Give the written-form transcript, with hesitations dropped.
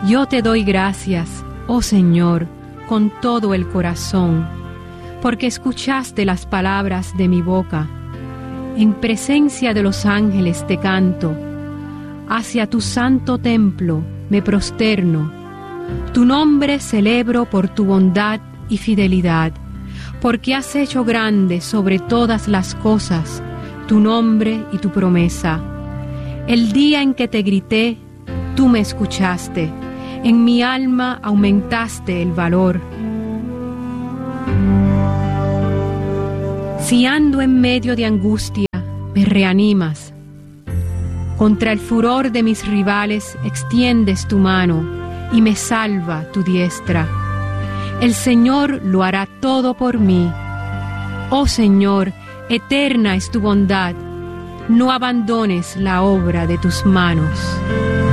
Yo te doy gracias, oh Señor, con todo el corazón, porque escuchaste las palabras de mi boca. En presencia de los ángeles te canto, hacia tu santo templo me prosterno. Tu nombre celebro por tu bondad y fidelidad, porque has hecho grande sobre todas las cosas tu nombre y tu promesa. El día en que te grité, tú me escuchaste, en mi alma aumentaste el valor. Si ando en medio de angustia, me reanimas. Contra el furor de mis rivales extiendes tu mano y me salva tu diestra. El Señor lo hará todo por mí. Oh Señor, eterna es tu bondad. No abandones la obra de tus manos.